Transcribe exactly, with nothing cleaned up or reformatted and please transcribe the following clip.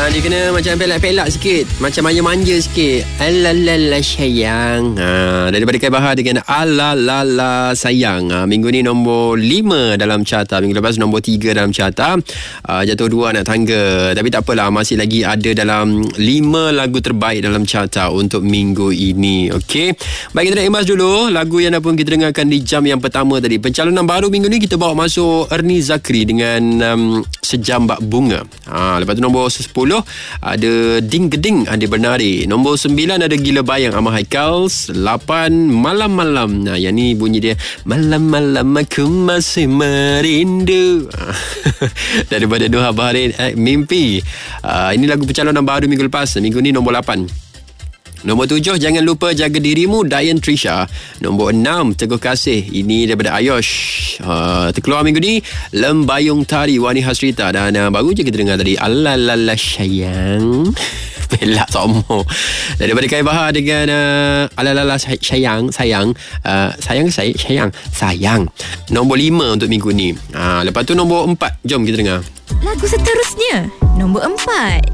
Ha, dia kena macam pelak-pelak sikit, macam manja-manja sikit. Alalala sayang. Ha, daripada Kai Bahar dengan Alalala sayang. Ha, minggu ni nombor lima dalam carta. Minggu lepas nombor tiga dalam carta. Ha, jatuh dua anak tangga. Tapi tak apalah, masih lagi ada dalam lima lagu terbaik dalam carta untuk minggu ini. Okey. Baik, kita nak emas dulu lagu yang dah pun kita dengarkan di jam yang pertama tadi. Pencalonan baru minggu ni kita bawa masuk Ernie Zakri dengan um, Sejam Bak Bunga. Ha, lepas tu nombor sepuluh ada Ding Geding Andi Bernari. Nombor sembilan ada Gila Bayang Ahmad Haikal. lapan Malam-Malam. Nah, yang ni bunyi dia, malam-malam aku masih merindu. Daripada Nuha Bahrain, eh, Mimpi. Uh, ini lagu pencalonan baru minggu lepas. Minggu ni nombor lapan. Nombor tujuh, Jangan Lupa Jaga Dirimu, Dian Trisha. Nombor enam, Teguh Kasih. Ini daripada Ayush. Uh, terkeluar minggu ni, Lembayung Tari, Wani Hasrita. Dan uh, baru je kita dengar tadi, Alalala sayang. Pelak somo. Daripada Kai Bahar dengan uh, Alalala sayang. Sayang. Uh, sayang ke say- sayang? Sayang. Nombor lima untuk minggu ni. Uh, lepas tu nombor empat. Jom kita dengar. Lagu seterusnya, nombor empat.